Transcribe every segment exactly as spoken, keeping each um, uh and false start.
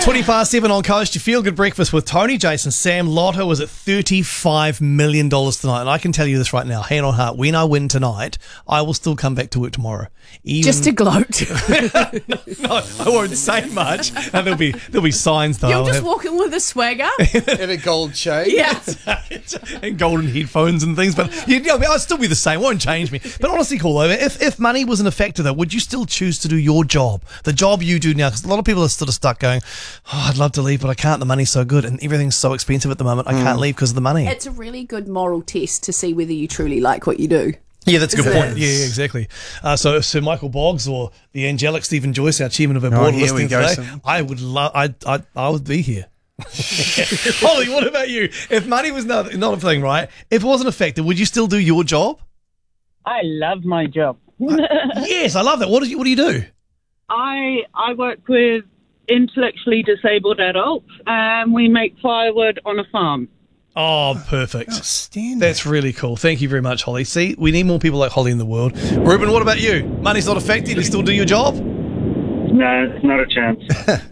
twenty past seven on Coast. You feel good breakfast with Tony, Jason, Sam. Lotto was at thirty-five million dollars tonight. And I can tell you this right now, hand on heart, when I win tonight, I will still come back to work tomorrow. Even... Just to gloat. No, I won't say much. And there'll be there'll be signs though. You'll I'll just have... walk in with a swagger. And a gold chain. Yeah. and golden headphones and things. But you know, I'll still be the same. It won't change me. But honestly, cool though. If, if money wasn't a factor though, would you still choose to do your job? The job you do now? Because a lot of people are sort of stuck going, oh, I'd love to leave, but I can't. The money's so good and everything's so expensive at the moment. I Mm. can't leave because of the money. It's a really good moral test to see whether you truly like what you do. Yeah, that's a good Isn't point. it? Yeah, yeah, exactly. Uh, so Sir Michael Boggs or the angelic Stephen Joyce, our chairman of our Oh, board, here we listening go, today, Sam. I would love. I I I would be here. Holly, what about you? If money was not not a thing, right? If it wasn't a factor, would you still do your job? I love my job. Yes, I love that. What do you What do you do? I I work with intellectually disabled adults, and we make firewood on a farm. Oh, perfect. Outstanding. That's really cool. Thank you very much, Holly. See, we need more people like Holly in the world. Ruben, what about you? Money's not a factor. You still do your job? No, it's not a chance.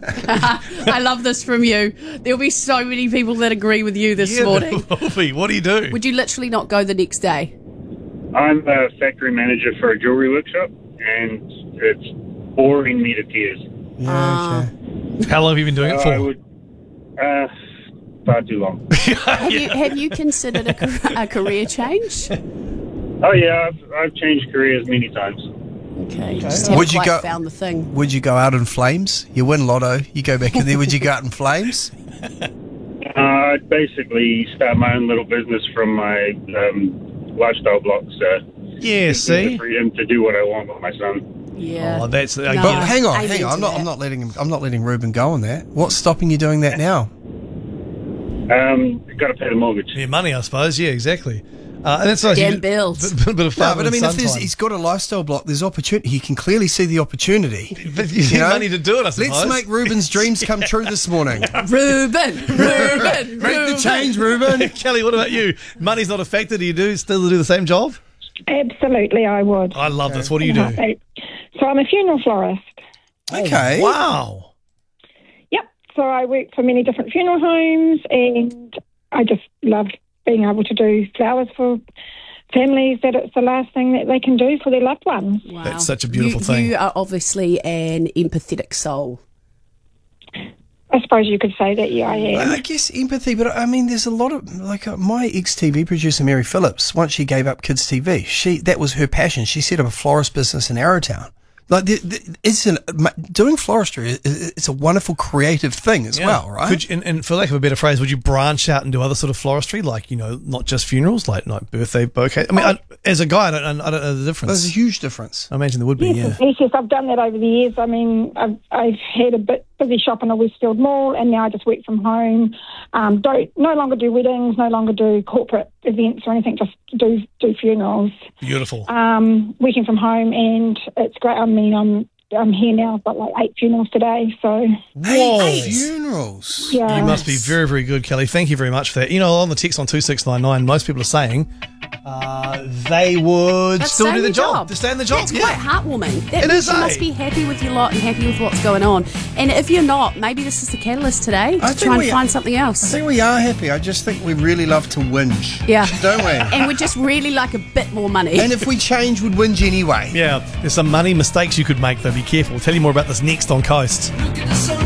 I love this from you. There'll be so many people that agree with you this Yeah, morning. there will be. What do you do? Would you literally not go the next day? I'm a factory manager for a jewellery workshop, and it's boring me to tears. Yeah, okay. How long have you been doing it So for? I would, uh, far too long. Have you have you considered a, car- a career change? Oh yeah, I've, I've changed careers many times. Okay, just haven't Would you quite go- found the thing. Would you go out in flames? You win lotto, you go back in there. Would you go out in flames? Uh, I'd basically start my own little business from my um, lifestyle blog, so Yeah, the see? freedom to do what I want with my son. Yeah. Oh, that's... I No. get But it. hang on, Amen hang on. I'm to not. that. I'm not letting him. I'm not letting Ruben go on that. What's stopping you doing that now? Um, got to pay the mortgage. Yeah, money, I suppose. Yeah, exactly. Uh, and that's nice. Damn You- bills. Bit, bit of No, fun. but I mean, if there's, he's got a lifestyle block, there's opportunity. He can clearly see the opportunity. But you need You know? money to do it, I suppose. Let's make Ruben's dreams come true this morning. Ruben, Ruben, Make the change, Ruben. Kelly, what about you? Money's not a factor. Do you do still do the same job? Absolutely, I would. I love this. What do you do? So I'm a funeral florist. Okay. Wow. Yep. So I work for many different funeral homes, and I just love being able to do flowers for families that it's the last thing that they can do for their loved ones. Wow. That's such a beautiful you, thing. You are obviously an empathetic soul. I suppose you could say that, yeah, I am. I guess empathy, but I mean, there's a lot of like uh, my ex-T V producer Mary Phillips. Once she gave up kids T V, she that was her passion. She set up a florist business in Arrowtown. Like, the, the, it's an, doing floristry. It's a wonderful creative thing as Yeah. well, right? Could you, and, and for lack of a better phrase, would you branch out and do other sort of floristry, like, you know, not just funerals, like like birthday bouquet? I mean, I, as a guy, I don't, I don't know the difference. There's a huge difference. I imagine there would be. Yeah. Yes, yes, I've done that over the years. I mean, I've, I've had a bit busy shop in a Westfield Mall, and now I just work from home. Um, don't no longer do weddings, no longer do corporate events or anything. Just do do funerals. Beautiful. Um, working from home, and it's great. I mean, I'm I'm here now. I've got like eight funerals today, so Whoa. Eight funerals. yeah. You must be very, very good, Kelly. Thank you very much for that. You know, on the text on two six nine nine, most people are saying uh, they would Let's still stay do in the your job. job. To stay in the job. That's yeah. quite heartwarming. That It means is, you must eh? be happy with your lot and happy with what's going on. And if you're not, maybe this is the catalyst today I to think try and we- find something I else. think we are happy. I just think we really love to whinge. Yeah. Don't we? And we just really like a bit more money. And if we change, we'd whinge anyway. Yeah, there's some money mistakes you could make, though. Be careful. We'll tell you more about this next on Coast.